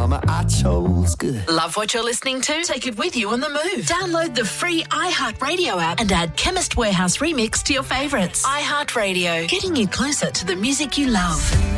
mama, I chose good. Love what you're listening to? Take it with you on the move. Download the free iHeartRadio app and add Chemist Warehouse Remix to your favourites. iHeartRadio, getting you closer to the music you love.